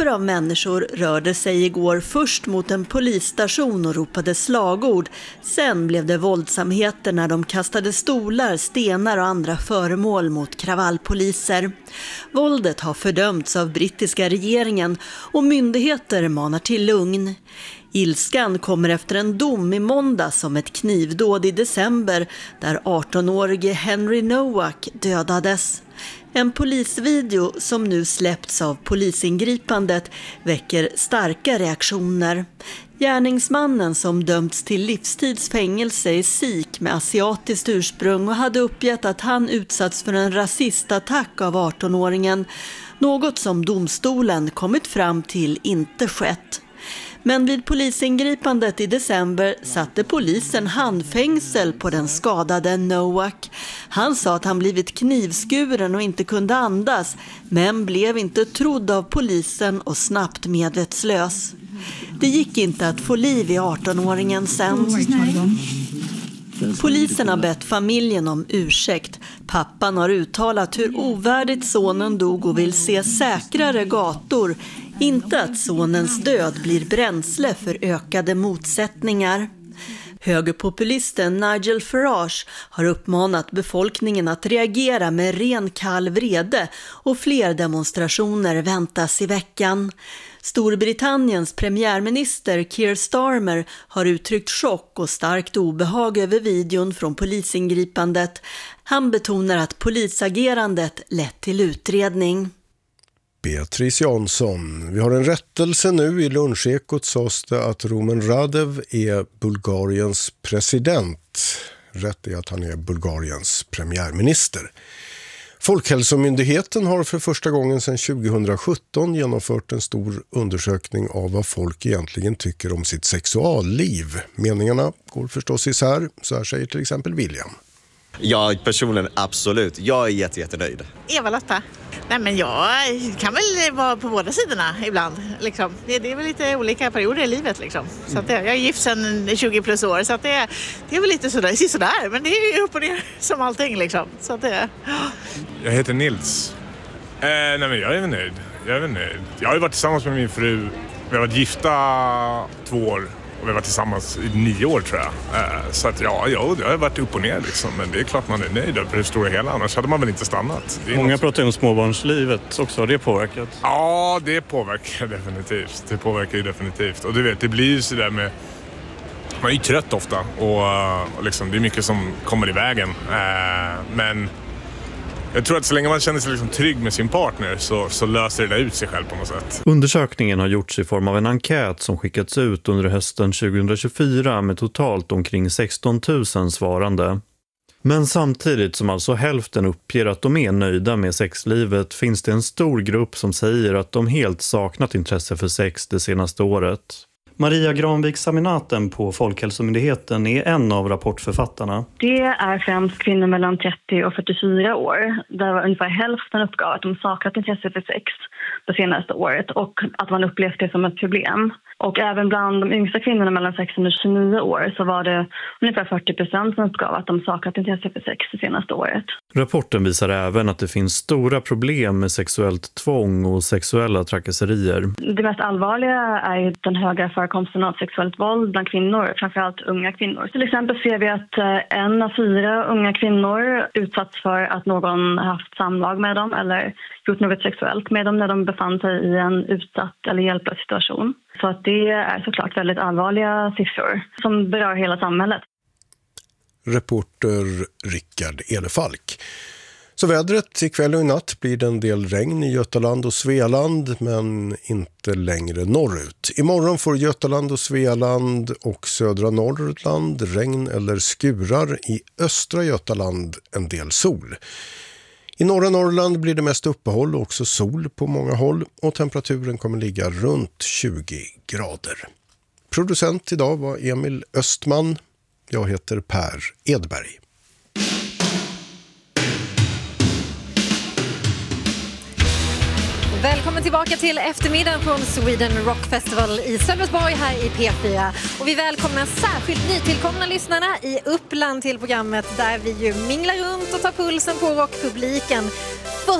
av människor rörde sig igår först mot en polisstation och ropade slagord. Sen blev det våldsamheter när de kastade stolar, stenar och andra föremål mot kravallpoliser. Våldet har fördömts av brittiska regeringen och myndigheter manar till lugn. Ilskan kommer efter en dom i måndag som ett knivdåd i december där 18-årige Henry Nowak dödades. En polisvideo som nu släppts av polisingripandet väcker starka reaktioner. Gärningsmannen som dömts till livstidsfängelse är sikh med asiatiskt ursprung och hade uppgett att han utsatts för en rasistattack av 18-åringen. Något som domstolen kommit fram till inte skett. Men vid polisingripandet i december satte polisen handfängsel på den skadade Nowak. Han sa att han blivit knivskuren och inte kunde andas, men blev inte trodd av polisen och snabbt medvetslös. Det gick inte att få liv i 18-åringen sen. Polisen har bett familjen om ursäkt. Pappan har uttalat hur ovärdigt sonen dog och vill se säkrare gator. Inte att sonens död blir bränsle för ökade motsättningar. Högerpopulisten Nigel Farage har uppmanat befolkningen att reagera med ren kall vrede och fler demonstrationer väntas i veckan. Storbritanniens premiärminister Keir Starmer har uttryckt chock och starkt obehag över videon från polisingripandet. Han betonar att polisagerandet lett till utredning. Beatrice Jansson. Vi har en rättelse nu. I lunchekot sades det att Rumen Radev är Bulgariens president. Rätt är att han är Bulgariens premiärminister. Folkhälsomyndigheten har för första gången sedan 2017 genomfört en stor undersökning av vad folk egentligen tycker om sitt sexualliv. Meningarna går förstås isär, så här säger till exempel William. Ja, personligen absolut. Jag är jättenöjd. Eva-Lotta. Nej, men jag kan väl vara på båda sidorna ibland. Liksom. Det är väl lite olika perioder i livet. Liksom. Så att jag är gift sedan 20 plus år. Så att det är väl lite sådär. Men det är ju upp och ner som allting. Liksom. Så att Jag heter Nils. Nej, men jag är nöjd. Jag har ju varit tillsammans med min fru. Vi har varit gifta 2 år. Och vi har varit tillsammans i 9 år tror jag. Så att jag har varit upp och ner liksom. Men det är klart man är nöjd över det stora hela. Annars hade man väl inte stannat. Många pratar om småbarnslivet också. Har det påverkat? Ja, det påverkar definitivt. Och du vet, det blir ju sådär med... Man är ju trött ofta. Och liksom, det är mycket som kommer i vägen. Men... Jag tror att så länge man känner sig liksom trygg med sin partner så löser det ut sig själv på något sätt. Undersökningen har gjorts i form av en enkät som skickats ut under hösten 2024 med totalt omkring 16 000 svarande. Men samtidigt som alltså hälften uppger att de är nöjda med sexlivet finns det en stor grupp som säger att de helt saknat intresse för sex det senaste året. Maria Granvik-Saminaten på Folkhälsomyndigheten är en av rapportförfattarna. Det är främst kvinnor mellan 30 och 44 år. Där ungefär hälften uppgav att de saknat intresse för sex det senaste året och att man upplevt det som ett problem. Och även bland de yngsta kvinnorna mellan 16 och 29 år så var det ungefär 40% som uppgav att de saknat intresse för sex det senaste året. Rapporten visar även att det finns stora problem med sexuellt tvång och sexuella trakasserier. Det mest allvarliga är den höga förekomsten av sexuellt våld bland kvinnor, framförallt unga kvinnor. Till exempel ser vi att 1 av 4 unga kvinnor utsatts för att någon haft samlag med dem eller gjort något sexuellt med dem när de befann sig i en utsatt eller hjälplös situation. Så att det är såklart väldigt allvarliga siffror som berör hela samhället. Reporter Rickard Edefalk. Så vädret ikväll och i natt blir det en del regn i Götaland och Svealand men inte längre norrut. Imorgon får Götaland och Svealand och södra Norrland regn eller skurar. I östra Götaland en del sol. I norra Norrland blir det mest uppehåll och också sol på många håll och temperaturen kommer ligga runt 20 grader. Producent idag var Emil Östman. Jag heter Per Edberg. Välkommen tillbaka till eftermiddagen från Sweden Rock Festival i Sölvesborg här i P4. Och vi välkomnar särskilt nytillkomna lyssnarna i Uppland till programmet där vi ju minglar runt och tar pulsen på rockpubliken.